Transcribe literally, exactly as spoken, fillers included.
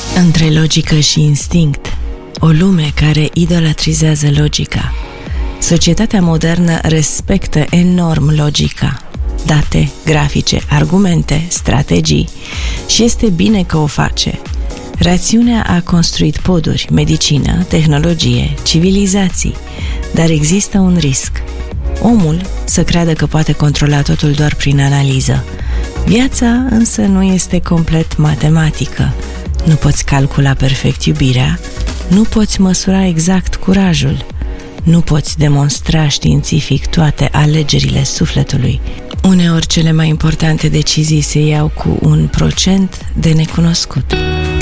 Între logică și instinct, o lume care idolatrizează logica. Societatea modernă respectă enorm logica, date, grafice, argumente, strategii, și este bine că o face. Rațiunea a construit poduri, medicină, tehnologie, civilizații, dar există un risc. Omul să creadă că poate controla totul doar prin analiză. Viața însă nu este complet matematică. Nu poți calcula perfect iubirea, nu poți măsura exact curajul, nu poți demonstra științific toate alegerile sufletului. Uneori cele mai importante decizii se iau cu un procent de necunoscut.